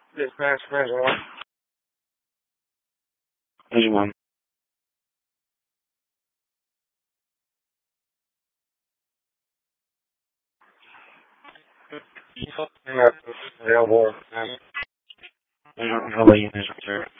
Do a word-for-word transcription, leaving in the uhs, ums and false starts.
This past friends on. Anyone. Yeah, available. I don't know what you measure.